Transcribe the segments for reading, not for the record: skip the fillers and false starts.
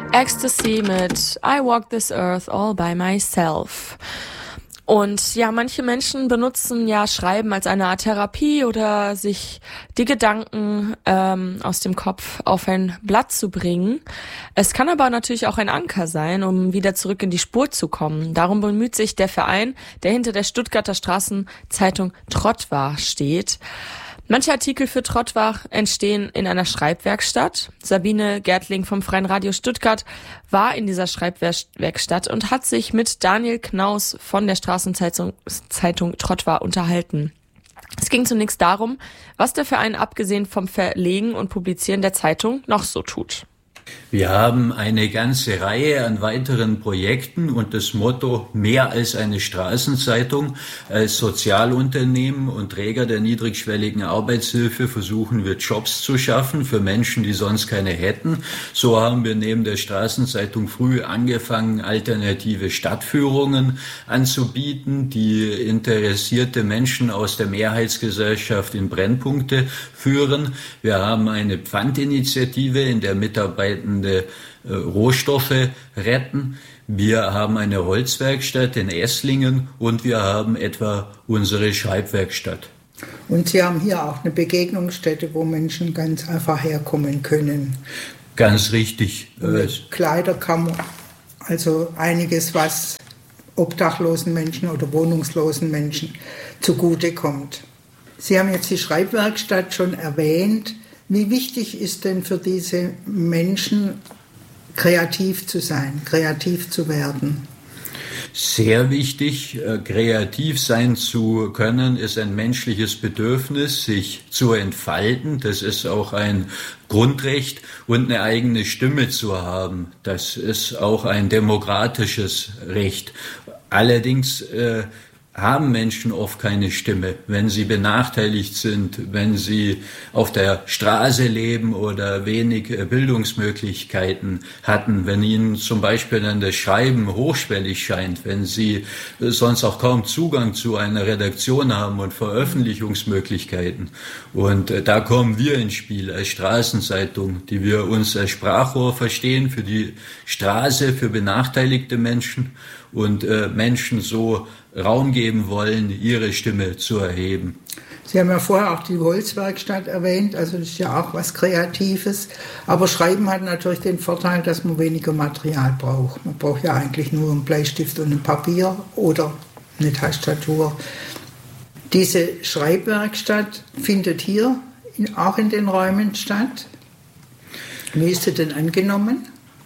Ecstasy mit I Walk This Earth All By Myself. Und ja, manche Menschen benutzen ja Schreiben als eine Art Therapie oder sich die Gedanken aus dem Kopf auf ein Blatt zu bringen. Es kann aber natürlich auch ein Anker sein, um wieder zurück in die Spur zu kommen. Darum bemüht sich der Verein, der hinter der Stuttgarter Straßenzeitung Trottoir steht. Manche Artikel für Trottoir entstehen in einer Schreibwerkstatt. Sabine Gärtling vom Freien Radio Stuttgart war in dieser Schreibwerkstatt und hat sich mit Daniel Knaus von der Straßenzeitung Trottoir unterhalten. Es ging zunächst darum, was der Verein abgesehen vom Verlegen und Publizieren der Zeitung noch so tut. Wir haben eine ganze Reihe an weiteren Projekten und das Motto mehr als eine Straßenzeitung. Als Sozialunternehmen und Träger der niedrigschwelligen Arbeitshilfe versuchen wir Jobs zu schaffen für Menschen, die sonst keine hätten. So haben wir neben der Straßenzeitung früh angefangen, alternative Stadtführungen anzubieten, die interessierte Menschen aus der Mehrheitsgesellschaft in Brennpunkte führen. Wir haben eine Pfandinitiative, in der Mitarbeitende Rohstoffe retten. Wir haben eine Holzwerkstatt in Esslingen und wir haben etwa unsere Schreibwerkstatt. Und Sie haben hier auch eine Begegnungsstätte, wo Menschen ganz einfach herkommen können. Ganz richtig. Eine Kleiderkammer, also einiges, was obdachlosen Menschen oder wohnungslosen Menschen zugutekommt. Sie haben jetzt die Schreibwerkstatt schon erwähnt. Wie wichtig ist denn für diese Menschen, kreativ zu sein, kreativ zu werden? Sehr wichtig, kreativ sein zu können, ist ein menschliches Bedürfnis, sich zu entfalten. Das ist auch ein Grundrecht und eine eigene Stimme zu haben. Das ist auch ein demokratisches Recht. Allerdings haben Menschen oft keine Stimme, wenn sie benachteiligt sind, wenn sie auf der Straße leben oder wenig Bildungsmöglichkeiten hatten, wenn ihnen zum Beispiel dann das Schreiben hochschwellig scheint, wenn sie sonst auch kaum Zugang zu einer Redaktion haben und Veröffentlichungsmöglichkeiten. Und da kommen wir ins Spiel als Straßenzeitung, die wir uns als Sprachrohr verstehen für die Straße, für benachteiligte Menschen und Menschen so Raum geben wollen, ihre Stimme zu erheben. Sie haben ja vorher auch die Holzwerkstatt erwähnt, also das ist ja auch was Kreatives. Aber Schreiben hat natürlich den Vorteil, dass man weniger Material braucht. Man braucht ja eigentlich nur einen Bleistift und ein Papier oder eine Tastatur. Diese Schreibwerkstatt findet hier auch in den Räumen statt. Wie ist sie denn angenommen?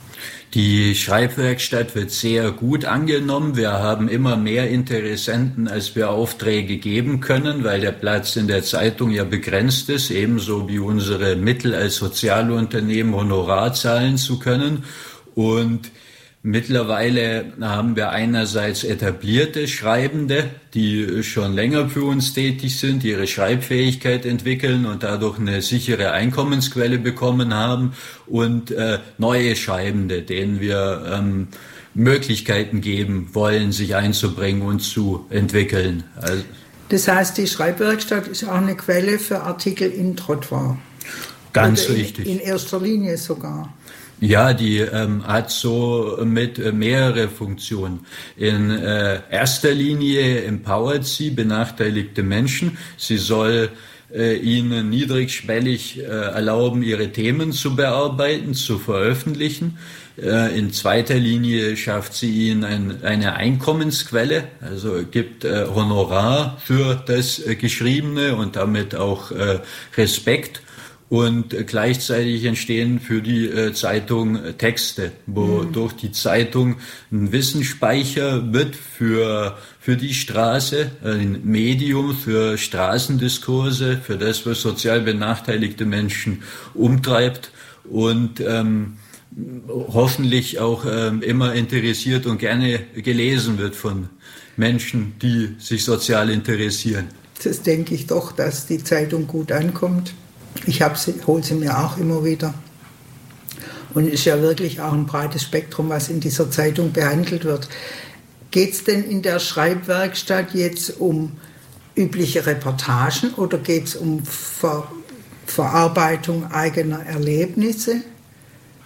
Die Schreibwerkstatt wird sehr gut angenommen. Wir haben immer mehr Interessenten, als wir Aufträge geben können, weil der Platz in der Zeitung ja begrenzt ist, ebenso wie unsere Mittel als Sozialunternehmen Honorar zahlen zu können. Und mittlerweile haben wir einerseits etablierte Schreibende, die schon länger für uns tätig sind, ihre Schreibfähigkeit entwickeln und dadurch eine sichere Einkommensquelle bekommen haben, und neue Schreibende, denen wir Möglichkeiten geben wollen, sich einzubringen und zu entwickeln. Also, das heißt, die Schreibwerkstatt ist auch eine Quelle für Artikel in Trottoir. Ganz richtig. In erster Linie sogar. Ja, die hat so mit mehrere Funktionen. In erster Linie empowert sie benachteiligte Menschen. Sie soll ihnen niedrigschwellig erlauben, ihre Themen zu bearbeiten, zu veröffentlichen. In zweiter Linie schafft sie ihnen eine Einkommensquelle, also gibt Honorar für das Geschriebene und damit auch Respekt. Und gleichzeitig entstehen für die Zeitung Texte, wodurch die Zeitung ein Wissensspeicher wird für die Straße, ein Medium für Straßendiskurse, für das, was sozial benachteiligte Menschen umtreibt und hoffentlich auch immer interessiert und gerne gelesen wird von Menschen, die sich sozial interessieren. Das denke ich doch, dass die Zeitung gut ankommt. Ich hole sie mir auch immer wieder. Und es ist ja wirklich auch ein breites Spektrum, was in dieser Zeitung behandelt wird. Geht es denn in der Schreibwerkstatt jetzt um übliche Reportagen oder geht es um Verarbeitung eigener Erlebnisse?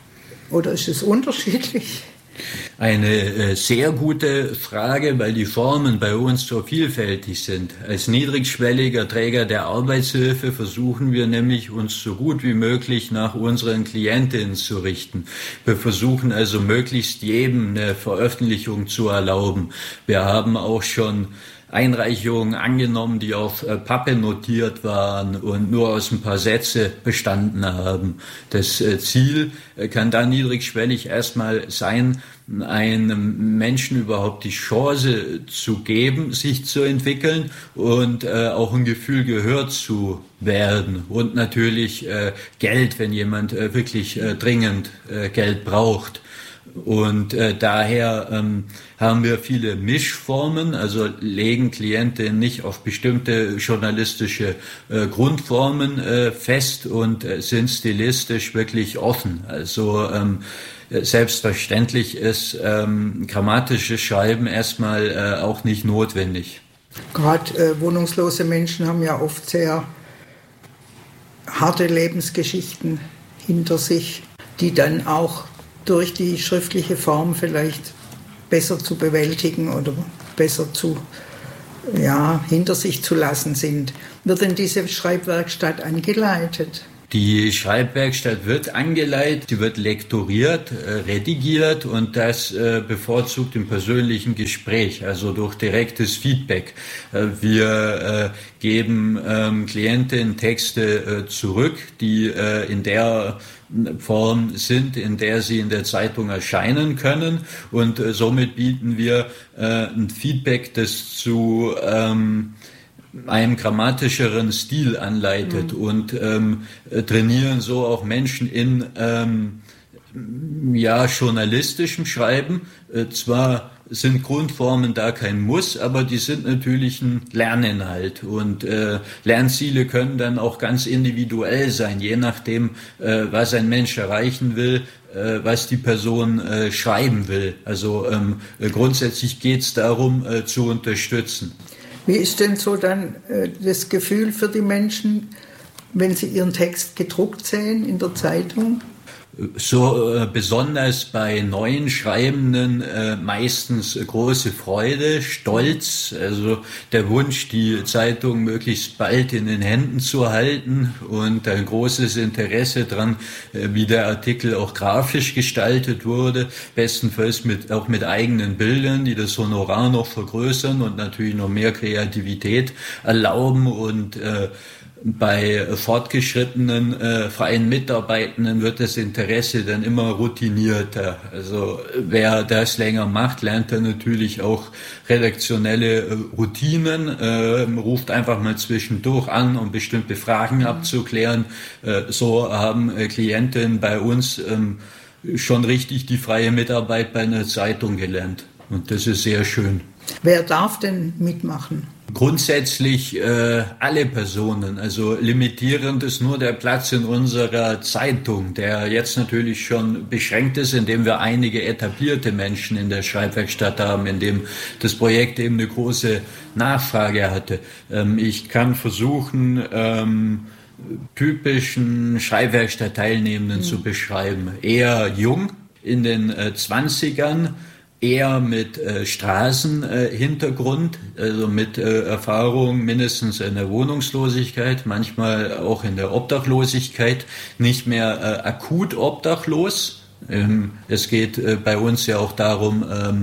oder ist es unterschiedlich? Eine sehr gute Frage, weil die Formen bei uns so vielfältig sind. Als niedrigschwelliger Träger der Arbeitshilfe versuchen wir nämlich, uns so gut wie möglich nach unseren Klientinnen zu richten. Wir versuchen also möglichst jedem eine Veröffentlichung zu erlauben. Wir haben auch schon Einreichungen angenommen, die auf Pappe notiert waren und nur aus ein paar Sätze bestanden haben. Das Ziel kann da niedrigschwellig erstmal sein, einem Menschen überhaupt die Chance zu geben, sich zu entwickeln und auch ein Gefühl gehört zu werden. Und natürlich Geld, wenn jemand wirklich dringend Geld braucht. Und daher haben wir viele Mischformen, also legen Klienten nicht auf bestimmte journalistische Grundformen fest und sind stilistisch wirklich offen. Also selbstverständlich ist grammatisches Schreiben erstmal auch nicht notwendig. Gerade wohnungslose Menschen haben ja oft sehr harte Lebensgeschichten hinter sich, die dann auch durch die schriftliche Form vielleicht besser zu bewältigen oder besser hinter sich zu lassen sind. Wird denn diese Schreibwerkstatt angeleitet? Die Schreibwerkstatt wird angeleitet, sie wird lektoriert, redigiert und das bevorzugt im persönlichen Gespräch, also durch direktes Feedback. Wir geben Klientinnen Texte zurück, die in der Form sind, in der sie in der Zeitung erscheinen können und somit bieten wir ein Feedback, das zu einem grammatischeren Stil anleitet und trainieren so auch Menschen in journalistischem Schreiben. Zwar sind Grundformen da kein Muss, aber die sind natürlich ein Lerninhalt und Lernziele können dann auch ganz individuell sein, je nachdem, was ein Mensch erreichen will, was die Person schreiben will. Also grundsätzlich geht es darum, zu unterstützen. Wie ist denn so dann das Gefühl für die Menschen, wenn sie ihren Text gedruckt sehen in der Zeitung? So besonders bei neuen Schreibenden meistens große Freude, Stolz, also der Wunsch, die Zeitung möglichst bald in den Händen zu halten und ein großes Interesse dran, wie der Artikel auch grafisch gestaltet wurde, bestenfalls auch mit eigenen Bildern, die das Honorar noch vergrößern und natürlich noch mehr Kreativität erlauben und bei fortgeschrittenen freien Mitarbeitenden wird das Interesse dann immer routinierter. Also wer das länger macht, lernt dann natürlich auch redaktionelle Routinen, ruft einfach mal zwischendurch an, um bestimmte Fragen abzuklären. So haben Klientinnen bei uns schon richtig die freie Mitarbeit bei einer Zeitung gelernt. Und das ist sehr schön. Wer darf denn mitmachen? Grundsätzlich alle Personen, also limitierend ist nur der Platz in unserer Zeitung, der jetzt natürlich schon beschränkt ist, indem wir einige etablierte Menschen in der Schreibwerkstatt haben, indem das Projekt eben eine große Nachfrage hatte. Ich kann versuchen, typischen Schreibwerkstatt-Teilnehmenden zu beschreiben. Eher jung, in den 20ern, eher mit Straßenhintergrund, also mit Erfahrung mindestens in der Wohnungslosigkeit, manchmal auch in der Obdachlosigkeit, nicht mehr akut obdachlos. Es geht bei uns ja auch darum,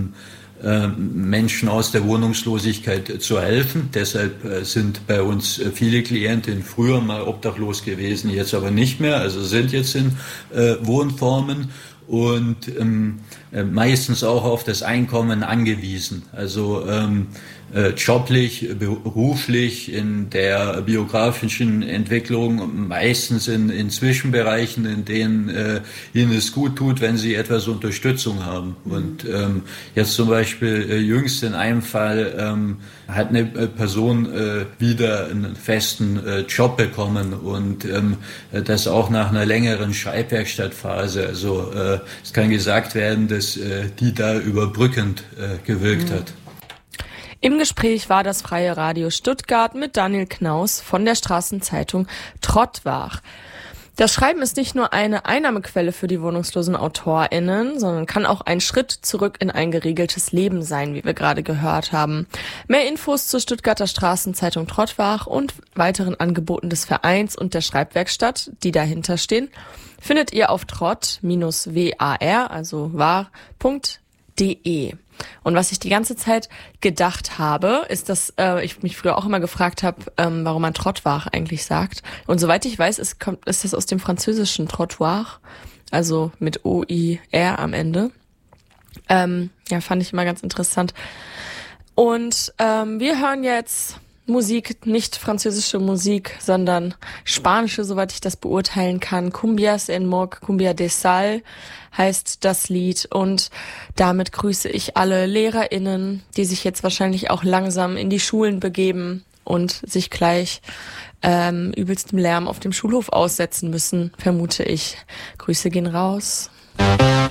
Menschen aus der Wohnungslosigkeit zu helfen. Deshalb sind bei uns viele Klientinnen früher mal obdachlos gewesen, jetzt aber nicht mehr, also sind jetzt in Wohnformen und meistens auch auf das Einkommen angewiesen. Also joblich, beruflich, in der biografischen Entwicklung, meistens in Zwischenbereichen, in denen ihnen es gut tut, wenn sie etwas Unterstützung haben. Und jetzt zum Beispiel jüngst in einem Fall hat eine Person wieder einen festen Job bekommen und das auch nach einer längeren Schreibwerkstattphase. Also es kann gesagt werden, dass die da überbrückend gewirkt hat. Im Gespräch war das Freie Radio Stuttgart mit Daniel Knaus von der Straßenzeitung Trottwar. Das Schreiben ist nicht nur eine Einnahmequelle für die wohnungslosen AutorInnen, sondern kann auch ein Schritt zurück in ein geregeltes Leben sein, wie wir gerade gehört haben. Mehr Infos zur Stuttgarter Straßenzeitung Trottwach und weiteren Angeboten des Vereins und der Schreibwerkstatt, die dahinter stehen, findet ihr auf trott-war, also war.de. Und was ich die ganze Zeit gedacht habe, ist, dass ich mich früher auch immer gefragt habe, warum man Trottwach eigentlich sagt. Und soweit ich weiß, ist das aus dem französischen Trottoir, also mit O-I-R am Ende. Fand ich immer ganz interessant. Und wir hören jetzt Musik, nicht französische Musik, sondern spanische, soweit ich das beurteilen kann. Cumbias en Moc, Cumbia de Sal heißt das Lied, und damit grüße ich alle LehrerInnen, die sich jetzt wahrscheinlich auch langsam in die Schulen begeben und sich gleich übelstem Lärm auf dem Schulhof aussetzen müssen, vermute ich. Grüße gehen raus.